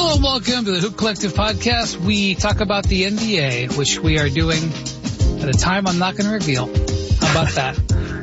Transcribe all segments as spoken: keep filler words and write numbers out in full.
Hello and welcome to the Hoop Collective podcast. We talk about the N B A, which we are doing at a time I'm not going to reveal. How about that?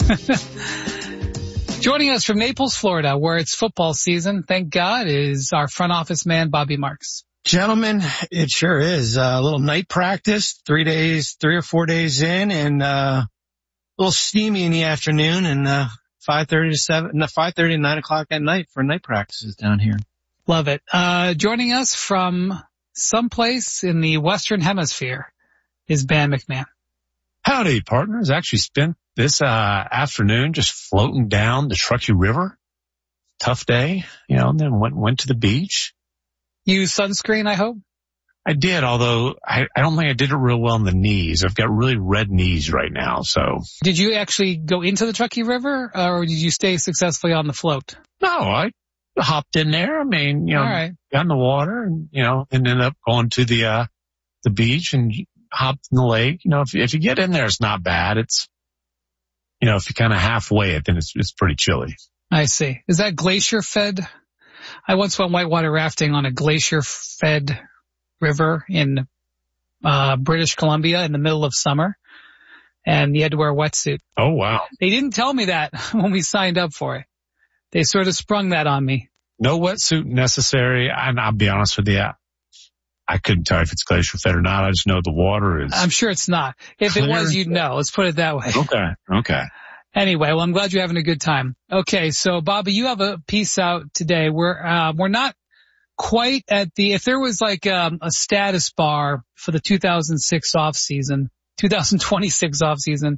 Joining us from Naples, Florida, where it's football season, thank God, is our front office man, Bobby Marks. Gentlemen, it sure is. Uh, a little night practice, three days, three or four days in, and uh, a little steamy in the afternoon, and uh, five thirty to seven, no, five thirty to nine o'clock at night for night practices down here. Love it. Uh, joining us from someplace in the Western Hemisphere is Ben McMahon. Howdy, partners. Actually spent this uh afternoon just floating down the Truckee River. Tough day, you know, and then went went to the beach. Use sunscreen, I hope? I did, although I, I don't think I did it real well in the knees. I've got really red knees right now, so. Did you actually go into the Truckee River, or did you stay successfully on the float? No, I hopped in there. I mean, you know, All right. got in the water and, you know, and ended up going to the, uh, the beach and hopped in the lake. You know, if, if you get in there, it's not bad. It's, you know, if you kind of halfway it, then it's, it's pretty chilly. I see. Is that glacier fed? I once went whitewater rafting on a glacier fed river in, uh, British Columbia in the middle of summer, and you had to wear a wetsuit. Oh, wow. They didn't tell me that when we signed up for it. They sort of sprung that on me. No wetsuit necessary. And I'll be honest with you, I couldn't tell if it's glacier fed or not. I just know the water is. I'm sure it's not. If clear. It was, you'd know. Let's put it that way. Okay. Okay. Anyway, well, I'm glad you're having a good time. Okay. So Bobby, you have a piece out today. We're, uh, we're not quite at the, if there was like, um, a status bar for the two thousand six off season, two thousand twenty-six off season,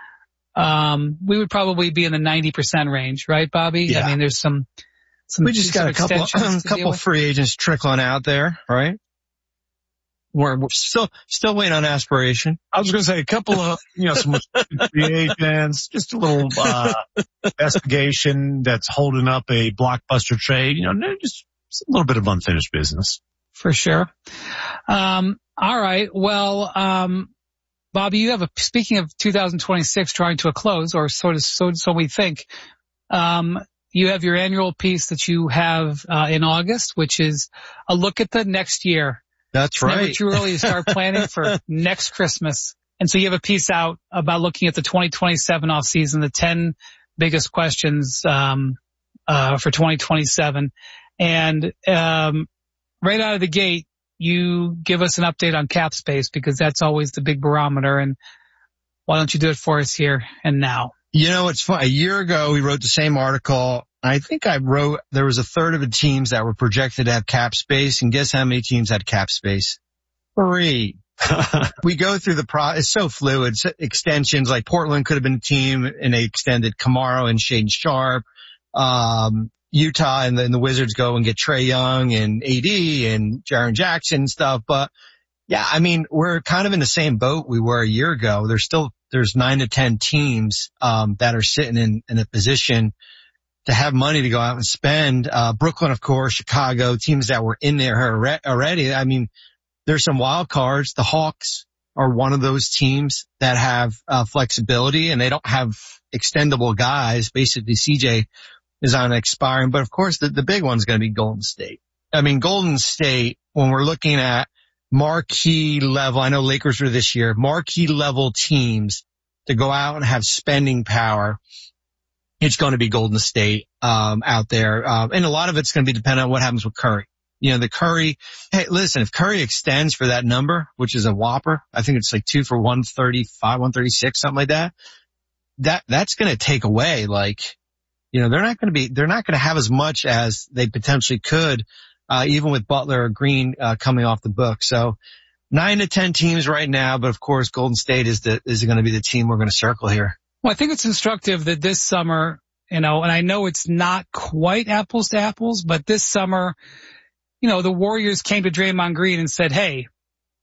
um, we would probably be in the ninety percent range, right, Bobby? Yeah. I mean, there's some, some, we just got a couple, a couple free agents trickling out there, right? We're, we're still, still waiting on aspiration. I was going to say a couple of, you know, some free agents, just a little, uh, investigation that's holding up a blockbuster trade, you know, just, just a little bit of unfinished business. For sure. Um, all right. Well, um, Bobby, you have a, speaking of two thousand twenty-six drawing to a close, or sort of, so, so we think, um, you have your annual piece that you have, uh, in August, which is a look at the next year. That's it's right. Never too early to start planning for next Christmas. And so you have a piece out about looking at the twenty twenty-seven off season, the ten biggest questions, um, uh, for twenty twenty-seven. And, um, right out of the gate, you give us an update on cap space, because that's always the big barometer. And why don't you do it for us here and now? You know, it's fun. A year ago, we wrote the same article. I think I wrote, there was a third of the teams that were projected to have cap space. And guess how many teams had cap space? Three. We go through the pro, it's so fluid. Extensions, like Portland could have been a team, and they extended Kamaro and Shaden Sharp. Um, Utah and the, and the Wizards go and get Trae Young and A D and Jaren Jackson and stuff. But yeah, I mean, we're kind of in the same boat we were a year ago. There's still, there's nine to ten teams, um, that are sitting in, in a position to have money to go out and spend. Uh, Brooklyn, of course, Chicago, teams that were in there already. I mean, there's some wild cards. The Hawks are one of those teams that have, uh, flexibility, and they don't have extendable guys. Basically, C J is on expiring, but of course the, the big one's going to be Golden State. I mean, Golden State, when we're looking at marquee level, I know Lakers were this year, marquee level teams to go out and have spending power, it's going to be Golden State, um, out there. Um, and a lot of it's going to be dependent on what happens with Curry. You know, the Curry, hey, listen, if Curry extends for that number, which is a whopper, I think it's like two for one thirty-five, one thirty-six, something like that, that, that's going to take away, like, you know, they're not going to be, they're not going to have as much as they potentially could, uh, even with Butler or Green, uh, coming off the book. So nine to ten teams right now, but of course Golden State is the, is going to be the team we're going to circle here. Well, I think it's instructive that this summer, you know, and I know it's not quite apples to apples, but this summer, you know, the Warriors came to Draymond Green and said, hey,